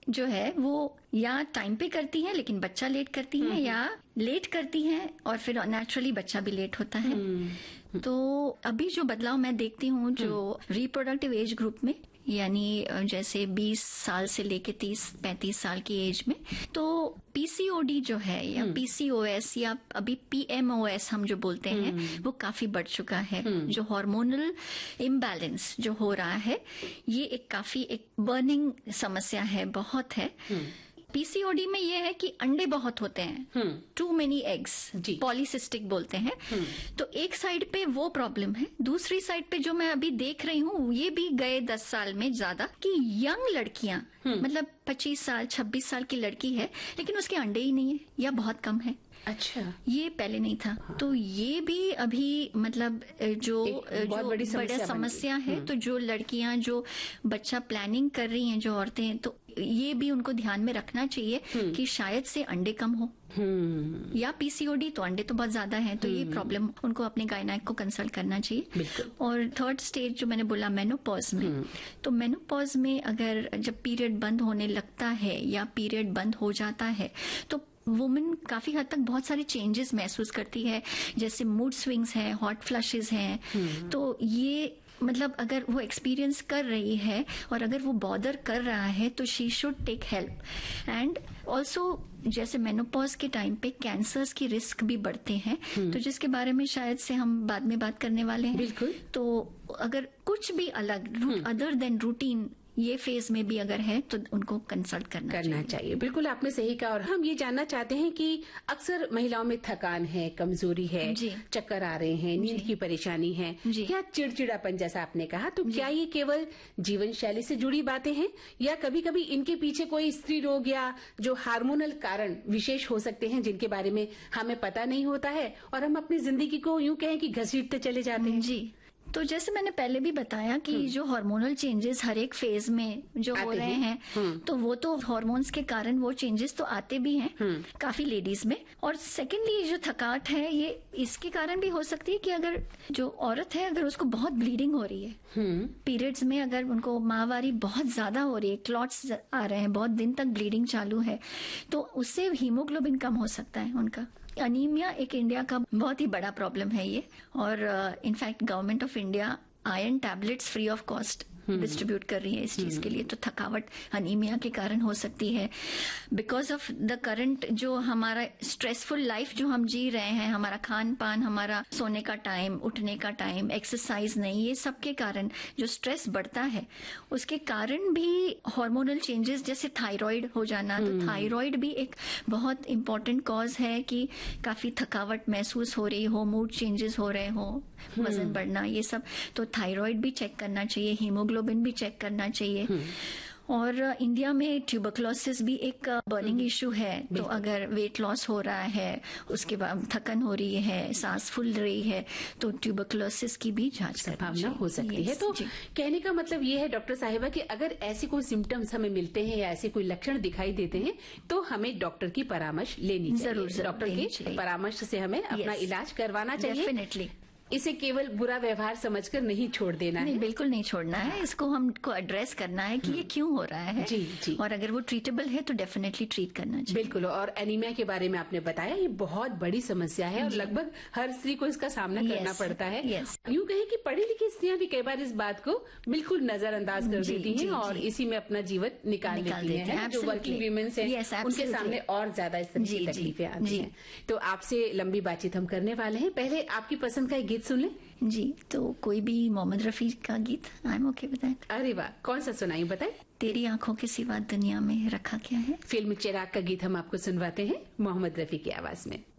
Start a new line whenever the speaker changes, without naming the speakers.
जो है वो या टाइम पे करती हैं लेकिन बच्चा लेट करती हैं, या लेट करती हैं और फिर नेचुरली बच्चा भी लेट होता है। तो अभी जो बदलाव मैं देखती हूँ जो रिप्रोडक्टिव एज ग्रुप में, यानी जैसे 20 साल से लेके 30-35 साल की एज में, तो पीसीओडी जो है या पीसीओएस या अभी पीएमओएस हम जो बोलते हैं वो काफी बढ़ चुका है। जो हार्मोनल इम्बैलेंस जो हो रहा है ये एक बर्निंग समस्या है, बहुत है। पीसीओडी में ये है कि अंडे बहुत होते हैं, टू मेनी एग्स, पॉलीसिस्टिक बोलते हैं। तो एक साइड पे वो प्रॉब्लम है, दूसरी साइड पे जो मैं अभी देख रही हूँ ये भी गए 10 साल में ज्यादा, कि यंग लड़कियां मतलब 25 साल 26 साल की लड़की है लेकिन उसके अंडे ही नहीं है या बहुत कम है।
अच्छा,
ये पहले नहीं था। तो ये भी अभी मतलब जो बड़ी समस्या है। तो जो लड़कियां जो बच्चा प्लानिंग कर रही हैं, जो औरतें हैं, तो ये भी उनको ध्यान में रखना चाहिए कि शायद से अंडे कम हो, या पीसीओडी तो अंडे तो बहुत ज्यादा हैं, तो ये प्रॉब्लम उनको अपने गायनेक को कंसल्ट करना चाहिए। और थर्ड स्टेज जो मैंने बोला मेनोपॉज में, तो मेनोपॉज में अगर जब पीरियड बंद होने लगता है या पीरियड बंद हो जाता है तो वुमेन काफी हद तक बहुत सारे चेंजेस महसूस करती है, जैसे मूड स्विंग्स हैं, हॉट फ्लशेस हैं। तो ये मतलब अगर वो एक्सपीरियंस कर रही है और अगर वो बॉदर कर रहा है तो she should take help. And also जैसे मेनोपॉज के टाइम पे कैंसर्स की रिस्क भी बढ़ते हैं, तो जिसके बारे में शायद से हम बाद में बात करने वाले हैं।
बिल्कुल।
तो अगर कुछ भी अलग अदर देन रूटीन ये फेज में भी अगर है तो उनको कंसल्ट करना चाहिए।
बिल्कुल, आपने सही कहा। और हम ये जानना चाहते हैं कि अक्सर महिलाओं में थकान है, कमजोरी है, चक्कर आ रहे हैं, नींद की परेशानी है, या चिड़चिड़ापन जैसा आपने कहा, तो क्या ये केवल जीवन शैली से जुड़ी बातें हैं या कभी कभी इनके पीछे कोई स्त्री रोग या जो हार्मोनल कारण विशेष हो सकते हैं जिनके बारे में हमें पता नहीं होता है और हम अपनी जिंदगी को यूं कहें कि घसीटते चले जाते हैं?
जी, तो जैसे मैंने पहले भी बताया कि जो हार्मोनल चेंजेस हर एक फेज में जो हो रहे हैं, तो वो तो हार्मोन्स के कारण वो चेंजेस तो आते भी हैं काफी लेडीज में। और सेकेंडली जो थकावट है ये इसके कारण भी हो सकती है कि अगर जो औरत है अगर उसको बहुत ब्लीडिंग हो रही है पीरियड्स में, अगर उनको माहवारी बहुत ज्यादा हो रही है, क्लॉट्स आ रहे हैं, बहुत दिन तक ब्लीडिंग चालू है, तो उससे हीमोग्लोबिन कम हो सकता है उनका। अनीमिया एक इंडिया का बहुत ही बड़ा प्रॉब्लम है ये, और in fact government of India iron tablets free of cost distribute कर रही है इस चीज के लिए। तो थकावट अनीमिया के कारण हो सकती है, बिकॉज ऑफ द करंट जो हमारा स्ट्रेसफुल लाइफ जो हम जी रहे हैं, हमारा खान पान, हमारा सोने का टाइम, उठने का टाइम, एक्सरसाइज नहीं, ये सब के कारण जो स्ट्रेस बढ़ता है उसके कारण भी हार्मोनल चेंजेस जैसे थायराइड हो जाना। तो थायराइड भी एक बहुत इंपॉर्टेंट कॉज है कि काफी थकावट महसूस हो रही हो, मूड चेंजेस हो रहे हो, वजन बढ़ना, ये सब। तो थायराइड भी चेक करना चाहिए, हीमोग्लोबिन भी चेक करना चाहिए। और इंडिया में ट्यूबरक्लोसिस भी एक बर्निंग इशू है। तो अगर वेट लॉस हो रहा है, उसके बाद थकन हो रही है, सांस फूल रही है, तो ट्यूबरक्लोसिस की भी जांच
संभावना हो सकती है। तो कहने का मतलब ये है डॉक्टर साहिबा कि अगर ऐसे कोई सिम्टम्स हमें मिलते हैं या ऐसे कोई लक्षण दिखाई देते हैं तो हमें डॉक्टर की परामर्श लेनी चाहिए।
जरूर
डॉक्टर के परामर्श से हमें अपना इलाज करवाना चाहिए।
डेफिनेटली।
इसे केवल बुरा व्यवहार समझकर नहीं छोड़ देना
है। बिल्कुल नहीं छोड़ना है, इसको हमको एड्रेस करना है कि ये क्यों हो रहा है।
जी।
और अगर वो ट्रीटेबल है तो डेफिनेटली ट्रीट करना चाहिए।
बिल्कुल। और एनीमिया के बारे में आपने बताया, ये बहुत बड़ी समस्या है और लगभग हर स्त्री को इसका सामना करना पड़ता है। यूं कहें कि पढ़ी लिखी स्त्रियां भी कई बार इस बात को बिल्कुल नजरअंदाज कर देती हैं और इसी में अपना जीवन निकाल देती हैं। जो वर्किंग वीमेन्स हैं उनके सामने और ज्यादा इस तरह की तकलीफें आती हैं। तो आपसे लंबी बातचीत हम करने वाले हैं। पहले आपकी पसंद का एक गीत सुन लें।
जी, तो कोई भी मोहम्मद रफी का गीत, I am okay with that.
अरे वाह, कौन सा सुनाई बताएं?
तेरी आंखों के सिवा दुनिया में रखा क्या है।
फिल्म चिराग का गीत हम आपको सुनवाते हैं मोहम्मद रफी की आवाज में।